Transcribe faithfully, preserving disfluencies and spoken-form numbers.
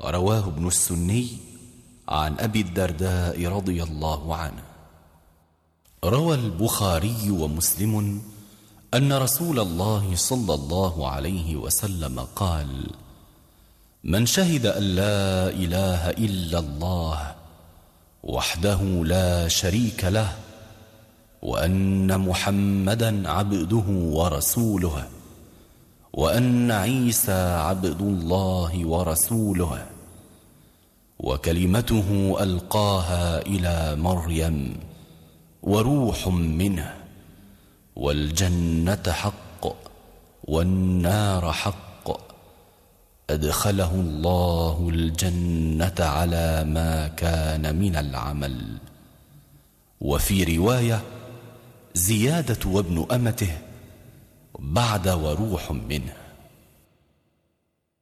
رواه ابن السني عن أبي الدرداء رضي الله عنه. روى البخاري ومسلم أن رسول الله صلى الله عليه وسلم قال: من شهد أن لا إله إلا الله وحده لا شريك له وأن محمدا عبده ورسوله وأن عيسى عبد الله ورسوله وكلمته ألقاها إلى مريم وروح منه والجنة حق والنار حق، أدخله الله الجنة على ما كان من العمل. وفي رواية زيادة وابن أمته بعد وروح منه.